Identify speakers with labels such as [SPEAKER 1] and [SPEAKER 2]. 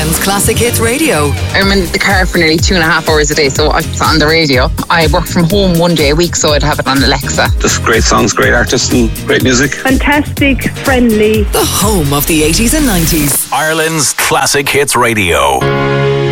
[SPEAKER 1] Ireland's Classic Hits Radio.
[SPEAKER 2] I'm in the car for nearly 2.5 hours a day, so it's on the radio. I work from home one day a week, so I'd have it on Alexa.
[SPEAKER 3] Just great songs, great artists and great music.
[SPEAKER 4] Fantastic, friendly.
[SPEAKER 1] The home of the 80s and 90s.
[SPEAKER 5] Ireland's Classic Hits Radio.